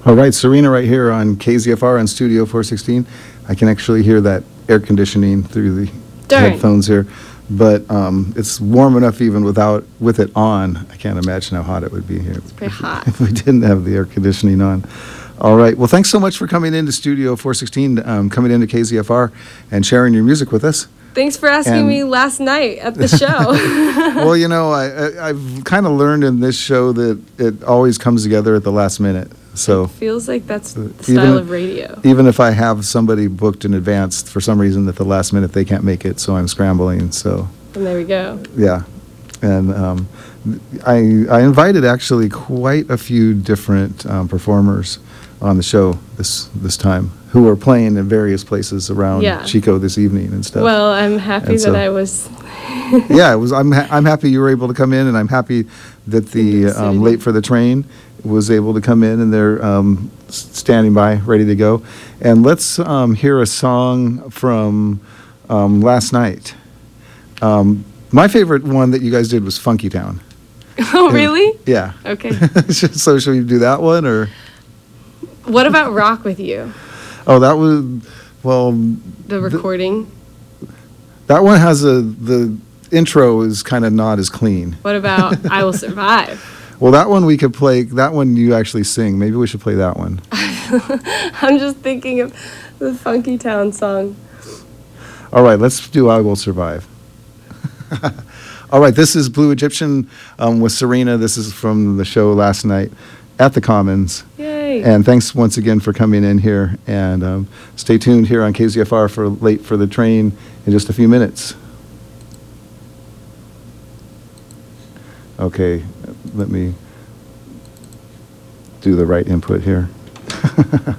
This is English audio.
All right, Serena right here on KZFR on Studio 416. I can actually hear that air conditioning through the Darn. headphones here, but it's warm enough even with it on. I can't imagine how hot it would be here. It's pretty hot. If we didn't have the air conditioning on. All right, well, thanks so much for coming into Studio 416, coming into KZFR and sharing your music with us. Thanks for asking me last night at the show. Well, you know, I've kind of learned in this show that it always comes together at the last minute. So It feels like that's the style of radio. Even if I have somebody booked in advance, for some reason at the last minute they can't make it, so I'm scrambling. So And there we go. yeah, and I invited actually quite a few different performers on the show this time who are playing in various places around Chico this evening and stuff. Well, I'm happy that I was. Yeah, it was. I'm happy you were able to come in, and I'm happy that the Late for the Train was able to come in, and they're standing by, ready to go. And let's hear a song from last night. My favorite one that you guys did was Funky Town. Oh, really? Yeah. Okay. So should we do that one, or? What about Rock With You? Oh, that was, well. The recording? That one has the intro is kind of not as clean. What about I Will Survive? Well, that one we could play. That one you actually sing. Maybe we should play that one. I'm just thinking of the Funky Town song. All right, let's do I Will Survive. All right, this is Blue Egyptian with Serena. This is from the show last night at the Commons. Yay. And thanks once again for coming in here. And stay tuned here on KZFR for Late for the Train in just a few minutes. Okay, let me do the right input here.